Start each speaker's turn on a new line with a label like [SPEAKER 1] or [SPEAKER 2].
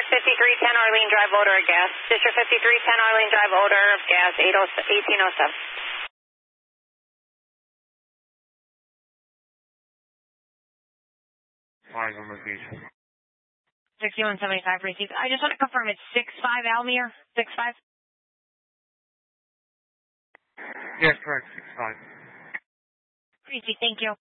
[SPEAKER 1] 5310 Arlene Drive, odor of gas. District 5310 Arlene Drive, odor of gas, 1807.
[SPEAKER 2] Fine on location.
[SPEAKER 3] 6175 received. I just want to confirm it's 65 Almere? 65?
[SPEAKER 2] Yes, correct, 65.
[SPEAKER 3] Crazy, thank you.